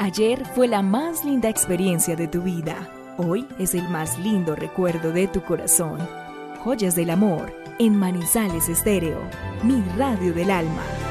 Ayer fue la más linda experiencia de tu vida. Hoy es el más lindo recuerdo de tu corazón. Joyas del amor en Manizales Estéreo, mi radio del alma.